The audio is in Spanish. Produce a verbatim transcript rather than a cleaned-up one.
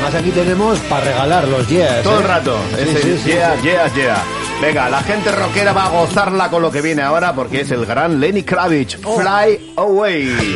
además aquí tenemos para regalar los yes. Todo ¿eh? el rato. Sí, Ese sí, sí, yeah, sí. yeah, yeah. Venga, la gente rockera va a gozarla con lo que viene ahora porque es el gran Lenny Kravitz. Oh. Fly Away.